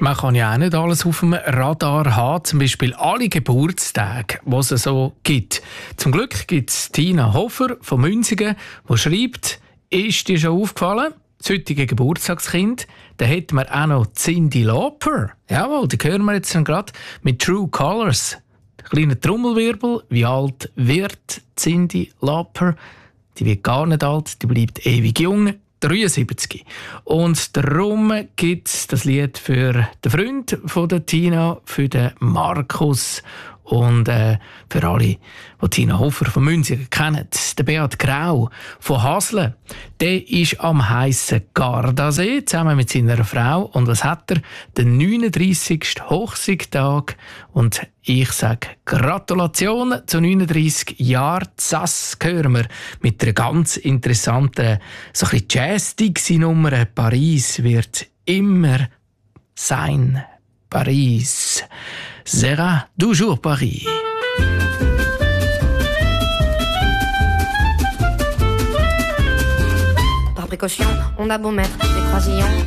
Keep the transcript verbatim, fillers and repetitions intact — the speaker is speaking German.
Man kann ja auch nicht alles auf dem Radar haben, zum Beispiel alle Geburtstage, die es so gibt. Zum Glück gibt es Tina Hofer von Münzigen, die schreibt, ist dir schon aufgefallen, das heutige Geburtstagskind, da hätten wir auch noch Cyndi Lauper. Jawohl, die hören wir jetzt gerade mit True Colors. Kleiner Trommelwirbel, wie alt wird Cyndi Lauper? Die wird gar nicht alt, die bleibt ewig jung. dreiundsiebzig. Und darum gibt es das Lied für den Freund von der Tina, für den Markus und äh, für alle, die Tina Hofer von Münzigen kennen. Der Beat Grau von Hasle, der ist am heissen Gardasee zusammen mit seiner Frau. Und was hat er? Den neununddreissigsten Hochzeitstag. Und ich sage Gratulation zu neununddreissig Jahren. Das hören wir mit einer ganz interessanten, so ein bisschen Jazz-Dixie-Nummer. Paris wird immer sein. Paris sera toujours Paris. Par précaution, on a beau mettre des croisillons.